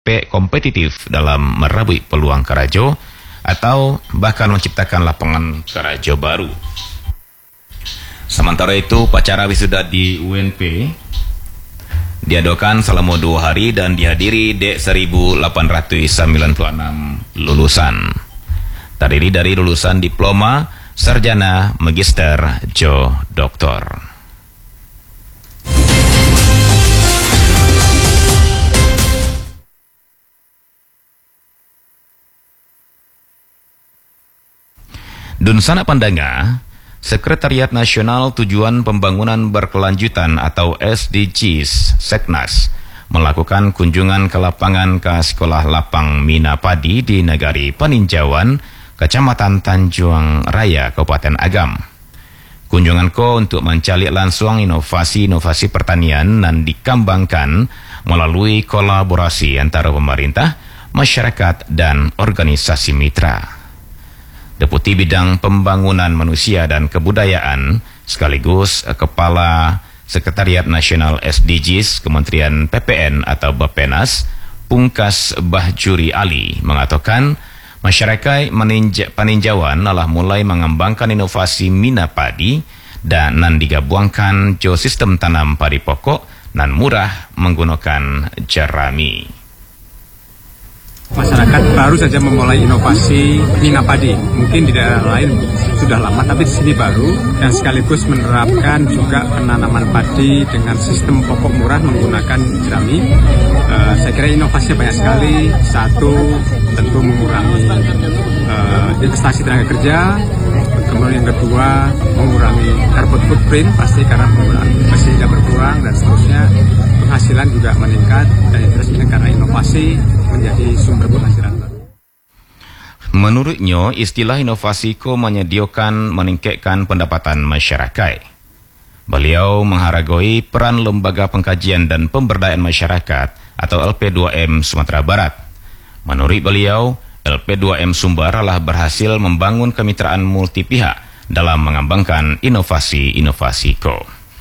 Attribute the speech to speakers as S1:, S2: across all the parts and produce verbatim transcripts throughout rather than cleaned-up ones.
S1: kompetitif dalam merabui peluang kerajo atau bahkan menciptakan lapangan kerajo baru. Sementara itu, upacara wisuda di U N P diadakan selama dua hari dan dihadiri D seribu delapan ratus sembilan puluh enam lulusan. Terdiri dari lulusan diploma, sarjana, magister, jo, doktor. Dunsana Pandanga, Sekretariat Nasional Tujuan Pembangunan Berkelanjutan atau S D Gs, Seknas, melakukan kunjungan ke lapangan ke Sekolah Lapang Mina Padi di Negari Paninjauan, Kecamatan Tanjung Raya, Kabupaten Agam. Kunjungan ko untuk mencalik langsung inovasi-inovasi pertanian dan dikembangkan melalui kolaborasi antara pemerintah, masyarakat, dan organisasi mitra. Deputi Bidang Pembangunan Manusia dan Kebudayaan sekaligus Kepala Sekretariat Nasional S D Gs Kementerian P P N atau Bappenas, Pungkas Bahjuri Ali mengatakan masyarakat Paninjauan telah mulai mengembangkan inovasi mina padi dan nan digabungkan jo sistem tanam padi pokok nan murah menggunakan jerami.
S2: Masyarakat baru saja memulai inovasi mina padi. Mungkin di daerah lain sudah lama, tapi di sini baru, dan sekaligus menerapkan juga penanaman padi dengan sistem pokok murah menggunakan jerami. Uh, saya kira inovasinya banyak sekali. Satu, tentu mengurangi uh, investasi tenaga kerja. Kemudian yang kedua, mengurangi carbon footprint, pasti karena penggunaan mesinnya berkurang dan seterusnya. Penghasilan juga meningkat, dan terus karena inovasi menjadi sumber penghasilan baru.
S1: Menurutnya, istilah inovasi ko menyediakan meningkatkan pendapatan masyarakat. Beliau menghargai peran Lembaga Pengkajian dan Pemberdayaan Masyarakat atau L P dua M Sumatera Barat. Menurut beliau, L P dua M Sumbar telah berhasil membangun kemitraan multi pihak dalam mengembangkan inovasi-inovasi ko.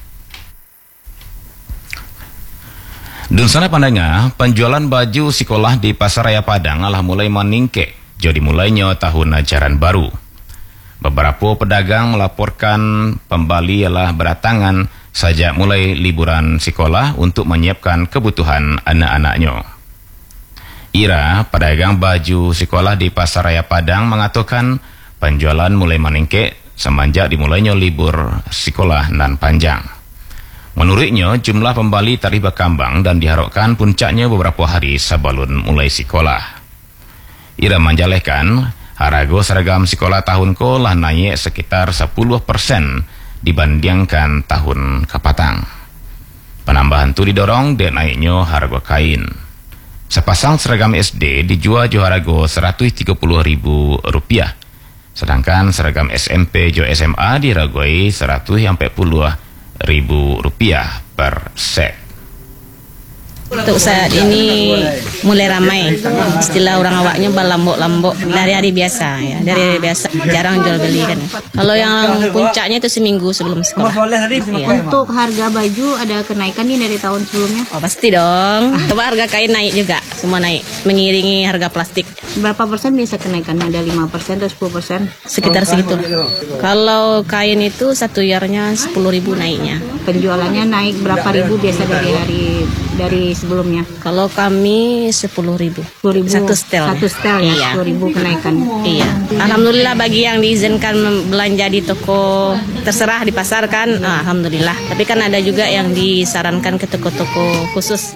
S1: Dunsana Pandanga, penjualan baju sekolah di Pasaraya Padang telah mulai meningkat jadi mulainya tahun ajaran baru. Beberapa pedagang melaporkan pembeli telah berdatangan sejak mulai liburan sekolah untuk menyiapkan kebutuhan anak-anaknya. Ira, pedagang baju sekolah di Pasaraya Padang, mengatakan penjualan mulai meningkat semenjak dimulainya libur sekolah nan panjang. Menurutnya, jumlah pembeli tarikh berkembang dan diharapkan puncaknya beberapa hari sebelum mulai sekolah. Ira menjelaskan, harga seragam sekolah tahun ko lah naik sekitar sepuluh persen dibandingkan tahun kepatang. Penambahan itu didorong dengan naiknya harga kain. Sepasang seragam S D dijual jo harga seratus tiga puluh ribu rupiah, sedangkan seragam S M P jo S M A diragai seratus empat puluh ribu rupiah per set.
S3: Untuk saat ini mulai ramai, istilah orang awaknya balambok-lambok dari hari biasa ya, dari hari biasa jarang jual beli kan. Kalau yang puncaknya itu seminggu sebelum sekolah. Ya.
S4: Untuk harga baju ada kenaikan nih dari tahun sebelumnya?
S3: Oh pasti dong. Coba harga kain naik juga, semua naik, mengiringi harga plastik.
S4: Berapa persen bisa kenaikan? Ada lima persen atau sepuluh persen?
S3: Sekitar segitu. Kalau kain itu satu yarnya sepuluh ribu naiknya.
S4: Penjualannya naik berapa ribu biasa dari hari dari sebelumnya?
S3: Kalau kami sepuluh ribu.
S4: sepuluh ribu
S3: Satu setel.
S4: Satu setel ya,
S3: iya.
S4: sepuluh ribu kenaikan.
S3: Iya. Alhamdulillah bagi yang diizinkan belanja di toko terserah di pasar kan, alhamdulillah. Tapi kan ada juga yang disarankan ke toko-toko khusus.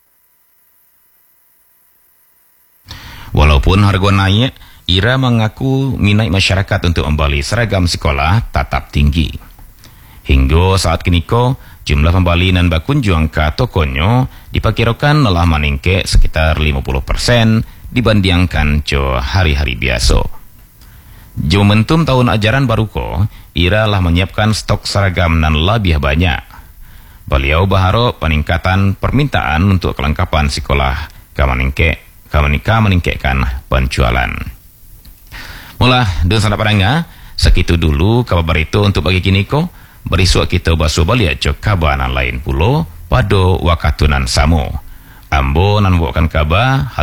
S1: Walaupun harga naik, Ira mengaku minat masyarakat untuk membeli seragam sekolah tetap tinggi. Hingga saat kini ko, jumlah pembeli dan berkunjung ke tokonya diperkirakan telah meningkat sekitar lima puluh persen dibandingkan jo hari-hari biasa. Jo momentum tahun ajaran baru ko, Ira telah menyiapkan stok seragam dan lebih banyak. Beliau berharap peningkatan permintaan untuk kelengkapan sekolah ke meningkat, ke meningkatkan penjualan. Mula, Dunsana Pandanga, segitu dulu kabar itu untuk bagi kini ko. Berisua kita basuh balik jo kabanan lain pulo pada wakatunan samo. Ambo nan bukan kaba